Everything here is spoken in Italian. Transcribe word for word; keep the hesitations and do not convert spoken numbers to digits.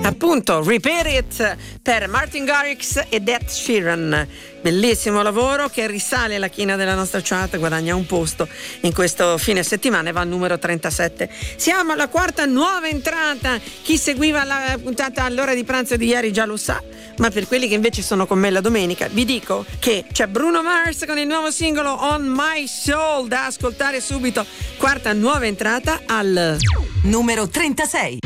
Appunto, Repair It per Martin Garrix ed Ed Sheeran. Bellissimo lavoro che risale la china della nostra chart, guadagna un posto in questo fine settimana e va al numero trentasette. Siamo alla quarta nuova entrata. Chi seguiva la puntata all'ora di pranzo di ieri già lo sa, ma per quelli che invece sono con me la domenica vi dico che c'è Bruno Mars con il nuovo singolo On My Soul da ascoltare subito. Quarta nuova entrata al numero trentasei.